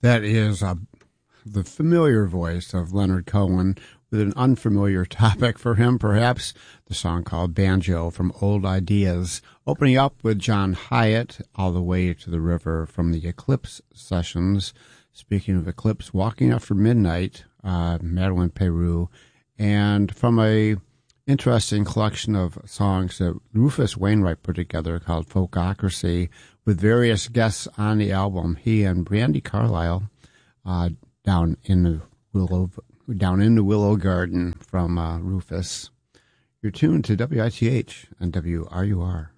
That is the familiar voice of Leonard Cohen with an unfamiliar topic for him, perhaps, the song called Banjo from Old Ideas, opening up with John Hyatt, All the Way to the River from the Eclipse Sessions. Speaking of Eclipse, Walking After Midnight, Madeleine Peru, and from a interesting collection of songs that Rufus Wainwright put together called Folkocracy, with various guests on the album. He and Brandi Carlile down in the Willow Garden from Rufus. You're tuned to WITH and WRUR.